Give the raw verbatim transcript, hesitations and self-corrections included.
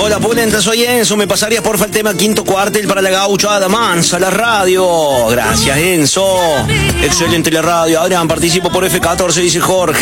Hola, Pulenta, soy Enzo. ¿Me pasarías porfa el tema Quinto Cuartel para la gauchada mansa, la radio? Gracias, Enzo. Excelente la radio. Adrián, participo por F catorce, dice Jorge.